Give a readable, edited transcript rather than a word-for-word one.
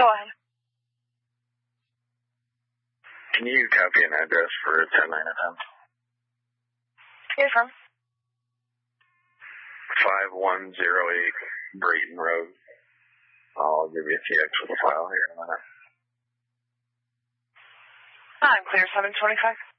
Go ahead. Can you copy an address for 10-9 FM? You're from? 5108 Brayton Road. I'll give you a TX with the file here in a minute. I'm clear, 725.